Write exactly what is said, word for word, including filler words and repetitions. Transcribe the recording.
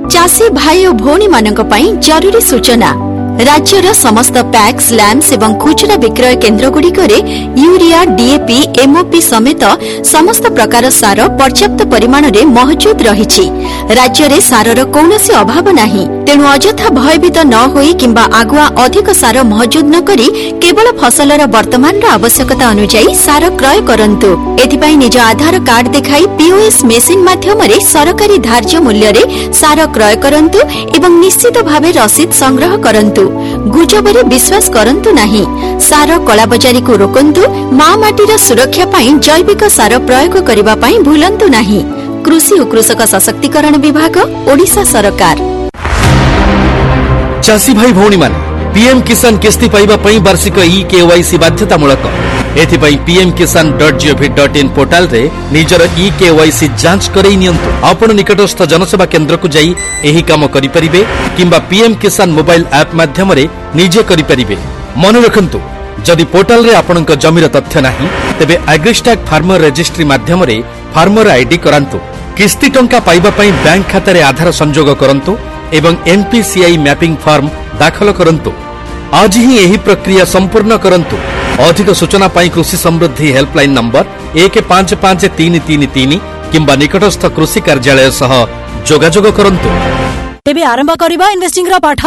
चाषी भाई और भौणी मानक पई जरूरी सूचना। राज्यर समस्त पैक्स लैम्प्स एवं खुचरा विक्रय केन्द्र गुड़िकरे यूरिया डीएपी एमओपी समेत समस्त प्रकार सार पर्याप्त परिमाण रे मौजूद रहिछि। राज्य रे सारर कौनसी अभाव नाही। तेणु अजथा भयभीत न होई किंबा आगुआ अधिक सार मौजूद न करी केवल फसलर वर्तमान आवश्यकता अनुसार सार क्रय करंतु। एथिपाई निज आधार कार्ड देखाई पीओएस मेसिन माध्यम रे सरकारी धार्य मूल्य रे सार क्रय करंतु एवं निश्चित भावे रसीद संग्रह करंतु। गुजबरे विश्वास करंतु नाही। सार कलाबजारी को रोकंतु। मां माटीर सुरक्षा पाई जैविक सार प्रयोग करबा पाई भूलंतु नाही। कृषि और कृषक सशक्तिकरण विभाग ओडिशा सरकार। चाषी भाई भौणी मान पीएम किसान किस्ती पाइबा पई वार्षिक ई केवाईसी बाध्यतामूलक। एथिपाई पीएम किसान dot gov dot in portal रे निजर ई केवाईसी जांच करई नियंतु। आपण निकटस्थ जनसेवा केन्द्र को जाई एही काम करि परिबे किंबा पीएम किसान मोबाइल ऐप माध्यम रे निजे करि परिबे। मन रखंतु जदि पोर्टाल रे आपणक जमीर तथ्य नाही तेबे एग्रीस्टैक फार्मर रजिस्ट्री माध्यम रे फार्मर आईडी करांतु। किस्ती टंका पाइबा पई बैंक खाता रे आधार संजोग करंतु एवं एनपीसीआई मैपिंग फॉर्म दाखल करंतु। आज ही एही प्रक्रिया संपूर्ण करंतु। अधिक सूचना पाई कृषि समृद्धि हेल्पलाइन नंबर एक पांच पांच तीन तीन तीन किंबा निकटस्थ कृषि कार्यालय सह जोगाजोग करंतु। तेबे आरंभ करबा इन्वेस्टिंग रा पाठ।